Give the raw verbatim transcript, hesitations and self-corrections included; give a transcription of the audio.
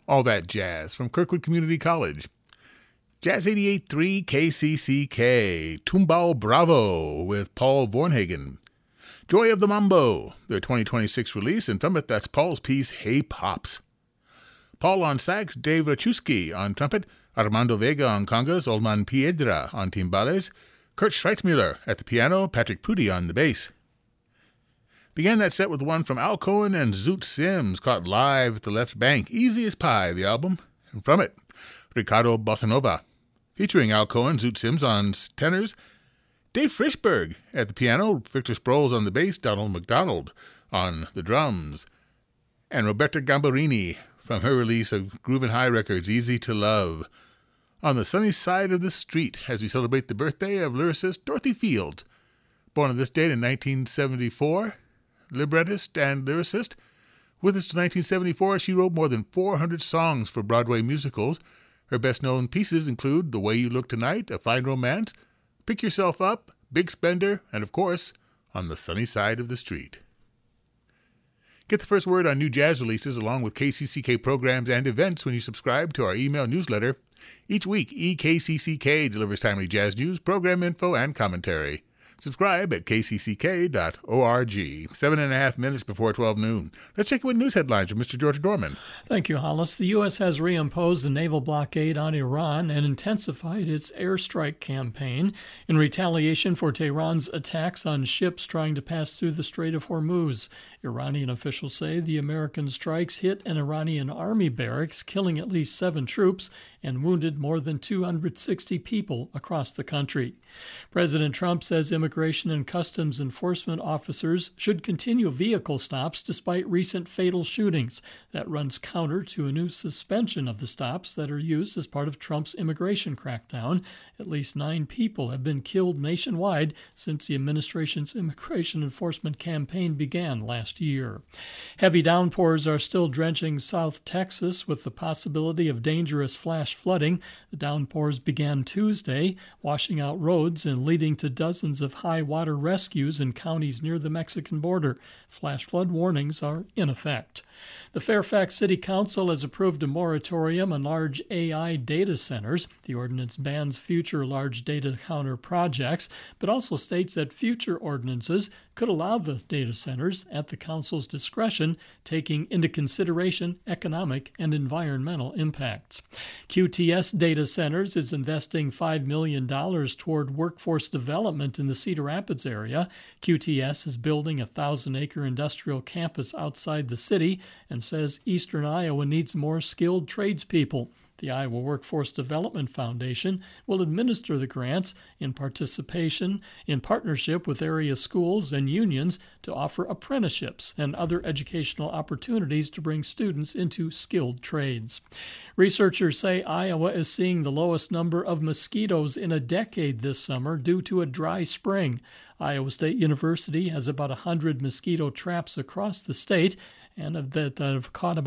All that jazz from Kirkwood Community College. Jazz eighty-eight point three K C C K, Tumbao Bravo with Paul Vornhagen. Joy of the Mambo, their twenty twenty-six release, and from it that's Paul's piece, Hey Pops. Paul on sax, Dave Rachewski on trumpet, Armando Vega on congas, Olman Piedra on timbales, Kurt Schreitzmüller at the piano, Patrick Prudy on the bass. Began that set with one from Al Cohen and Zoot Sims, caught live at the Left Bank, Easy as Pie, the album, and from it, Ricardo Bossanova, featuring Al Cohen, Zoot Sims on tenors, Dave Frischberg at the piano, Victor Sproles on the bass, Donald McDonald on the drums, and Roberta Gambarini from her release of Groove and High Records, Easy to Love, on the sunny side of the street as we celebrate the birthday of lyricist Dorothy Fields, born on this date in nineteen seventy-four, librettist and lyricist. With us to nineteen seventy-four, she wrote more than four hundred songs for Broadway musicals. Her best-known pieces include The Way You Look Tonight, A Fine Romance, Pick Yourself Up, Big Spender, and of course, On the Sunny Side of the Street. Get the first word on new jazz releases along with K C C K programs and events when you subscribe to our email newsletter. Each week, E K C C K delivers timely jazz news, program info, and commentary. Subscribe at k c c k dot org. Seven and a half minutes before twelve noon. Let's check in with news headlines from Mister George Dorman. Thank you, Hollis. The U S has reimposed the naval blockade on Iran and intensified its airstrike campaign in retaliation for Tehran's attacks on ships trying to pass through the Strait of Hormuz. Iranian officials say the American strikes hit an Iranian army barracks, killing at least seven troops and wounded more than two hundred sixty people across the country. President Trump says immigration and customs enforcement officers should continue vehicle stops despite recent fatal shootings. That runs counter to a new suspension of the stops that are used as part of Trump's immigration crackdown. At least nine people have been killed nationwide since the administration's immigration enforcement campaign began last year. Heavy downpours are still drenching South Texas with the possibility of dangerous flash flooding. The downpours began Tuesday, washing out roads and leading to dozens of high water rescues in counties near the Mexican border. Flash flood warnings are in effect. The Fairfax City Council has approved a moratorium on large A I data centers. The ordinance bans future large data counter projects, but also states that future ordinances could allow the data centers at the council's discretion, taking into consideration economic and environmental impacts. Q T S Data Centers is investing five million dollars toward workforce development in the Cedar Rapids area. Q T S is building a thousand-acre industrial campus outside the city and says eastern Iowa needs more skilled tradespeople. The Iowa Workforce Development Foundation will administer the grants in participation in partnership with area schools and unions to offer apprenticeships and other educational opportunities to bring students into skilled trades. Researchers say Iowa is seeing the lowest number of mosquitoes in a decade this summer due to a dry spring. Iowa State University has about one hundred mosquito traps across the state and that have caught about